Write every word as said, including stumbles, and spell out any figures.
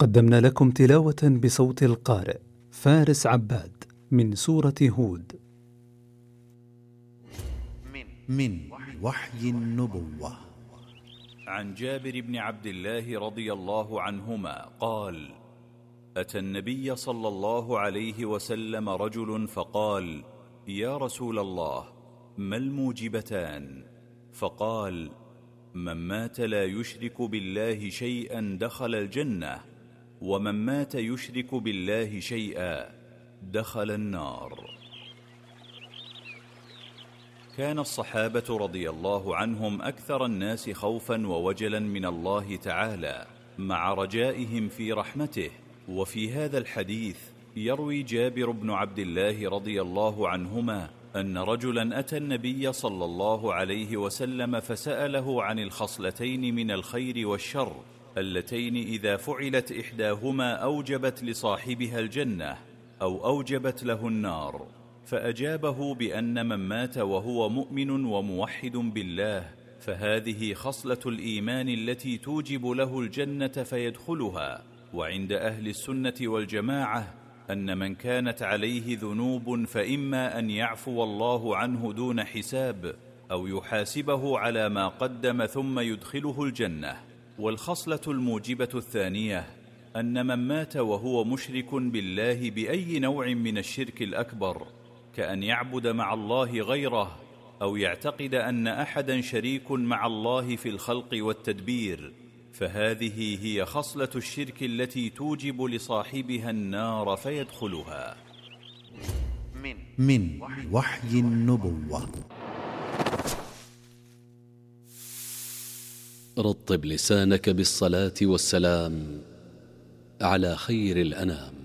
قدمنا لكم تلاوة بصوت القارئ فارس عباد من سورة هود. من وحي النبوة. عن جابر بن عبد الله رضي الله عنهما قال: أتى النبي صلى الله عليه وسلم رجل فقال: يا رسول الله، ما الموجبتان؟ فقال: من مات لا يشرك بالله شيئا دخل الجنة، ومن مات يشرك بالله شيئا دخل النار. كان الصحابة رضي الله عنهم أكثر الناس خوفا ووجلا من الله تعالى، مع رجائهم في رحمته. وفي هذا الحديث يروي جابر بن عبد الله رضي الله عنهما أن رجلا أتى النبي صلى الله عليه وسلم فسأله عن الخصلتين من الخير والشر اللتين إذا فعلت إحداهما أوجبت لصاحبها الجنة أو أوجبت له النار، فأجابه بأن من مات وهو مؤمن وموحد بالله فهذه خصلة الإيمان التي توجب له الجنة فيدخلها. وعند أهل السنة والجماعة أن من كانت عليه ذنوب فإما أن يعفو الله عنه دون حساب أو يحاسبه على ما قدم ثم يدخله الجنة. والخصلة الموجبة الثانية أن من مات وهو مشرك بالله بأي نوع من الشرك الأكبر، كأن يعبد مع الله غيره أو يعتقد أن أحدا شريك مع الله في الخلق والتدبير، فهذه هي خصلة الشرك التي توجب لصاحبها النار فيدخلها. من وحي النبوة. رطب لسانك بالصلاة والسلام على خير الأنام.